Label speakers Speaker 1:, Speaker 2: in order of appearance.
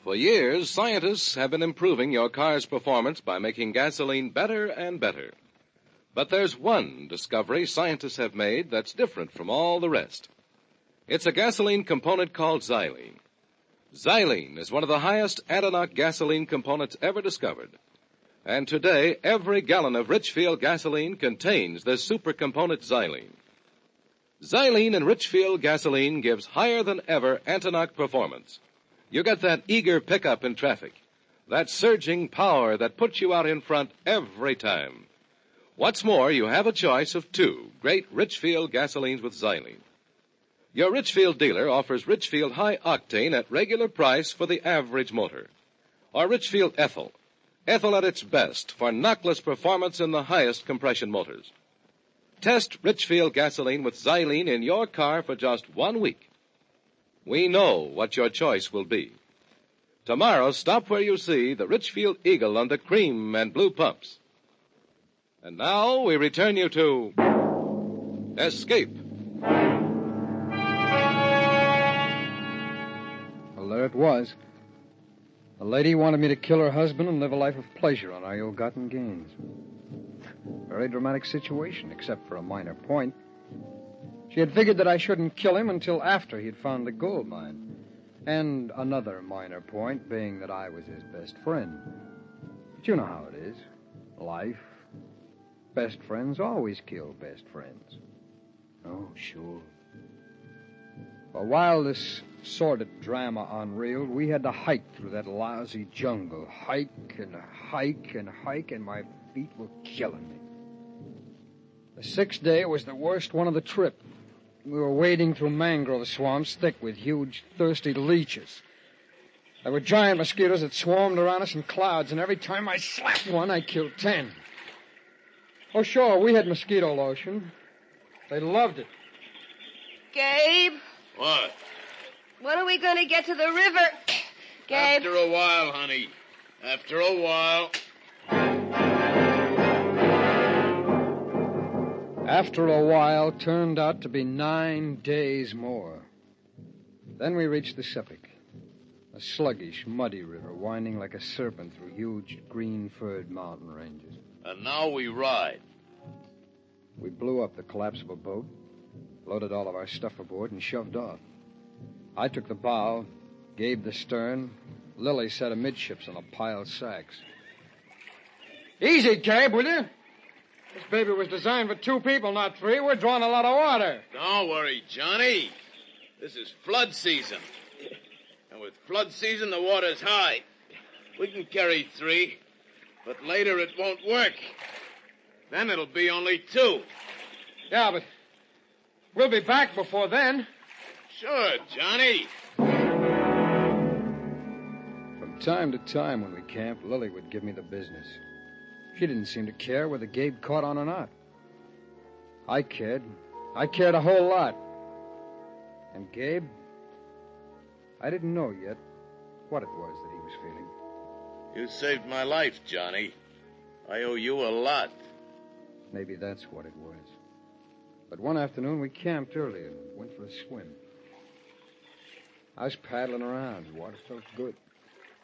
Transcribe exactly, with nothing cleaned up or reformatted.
Speaker 1: For years, scientists have been improving your car's performance by making gasoline better and better. But there's one discovery scientists have made that's different from all the rest. It's a gasoline component called xylene. Xylene is one of the highest anti-knock gasoline components ever discovered. And today, every gallon of Richfield gasoline contains this super component xylene. Xylene in Richfield gasoline gives higher than ever anti-knock performance. You get that eager pickup in traffic, that surging power that puts you out in front every time. What's more, you have a choice of two great Richfield gasolines with xylene. Your Richfield dealer offers Richfield High Octane at regular price for the average motor. Or Richfield Ethyl. Ethyl at its best for knockless performance in the highest compression motors. Test Richfield gasoline with xylene in your car for just one week. We know what your choice will be. Tomorrow, stop where you see the Richfield Eagle on the cream and blue pumps. And now we return you to Escape.
Speaker 2: Well, there it was. The lady wanted me to kill her husband and live a life of pleasure on our ill-gotten gains. Very dramatic situation, except for a minor point. She had figured that I shouldn't kill him until after he'd found the gold mine. And another minor point being that I was his best friend. But you know how it is. Life. Best friends always kill best friends. Oh, sure. But while this sordid drama unreeled, we had to hike through that lousy jungle. Hike and hike and hike, and my feet were killing me. The sixth day was the worst one of the trip. We were wading through mangrove swamps thick with huge, thirsty leeches. There were giant mosquitoes that swarmed around us in clouds, and every time I slapped one, I killed ten. Oh, sure, we had mosquito lotion. They loved it.
Speaker 3: Gabe?
Speaker 4: What?
Speaker 3: When are we going to get to the river? Gabe?
Speaker 4: After a while, honey. After a while.
Speaker 2: After a while turned out to be nine days more. Then we reached the Sepik, a sluggish, muddy river winding like a serpent through huge, green-furred mountain ranges.
Speaker 4: And now we ride.
Speaker 2: We blew up the collapsible boat, loaded all of our stuff aboard, and shoved off. I took the bow, Gabe the stern. Lily sat amidships on a pile of sacks. Easy, Gabe, will you? This baby was designed for two people, not three. We're drawing a lot of water.
Speaker 4: Don't worry, Johnny. This is flood season. And with flood season, the water's high. We can carry three, but later it won't work. Then it'll be only two.
Speaker 2: Yeah, but we'll be back before then.
Speaker 4: Sure, Johnny.
Speaker 2: From time to time when we camped, Lily would give me the business. She didn't seem to care whether Gabe caught on or not. I cared. I cared a whole lot. And Gabe, I didn't know yet what it was that he was feeling.
Speaker 4: You saved my life, Johnny. I owe you a lot.
Speaker 2: Maybe that's what it was. But one afternoon we camped early and went for a swim. I was paddling around. The water felt good.